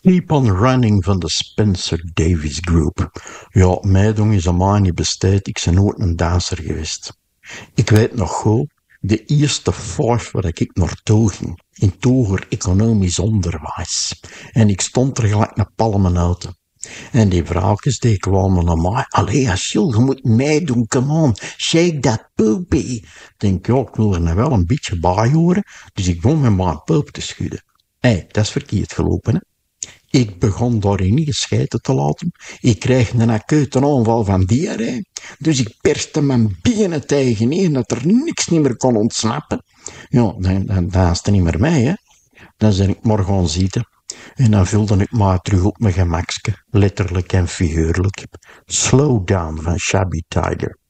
Keep on Running van de Spencer Davis Group. Ja, meidong is aan mij niet besteed. Ik ben nooit een danser geweest. Ik weet nog goed, de eerste vijf waar ik naartoe ging, in het hoger economisch onderwijs. En ik stond er gelijk een palmenauto. En die vrouwtjes die kwamen naar mij. Allee, Achille, je moet meedoen, come on. Shake that poopy. Ik denk, ja, ik wil er nou wel een beetje bij horen. Dus ik begon met mijn poop te schudden. Dat is verkeerd gelopen, hè. Ik begon daarin niet schijten te laten. Ik kreeg een acute aanval van diarree. Dus ik perste mijn benen tegenin dat er niks niet meer kon ontsnappen. Ja, dan is het niet meer mij, hè. Dan ben ik maar gaan zitten. En dan vulde ik mij terug op mijn gemakske. Letterlijk en figuurlijk. Slow Down van Shabby Tiger.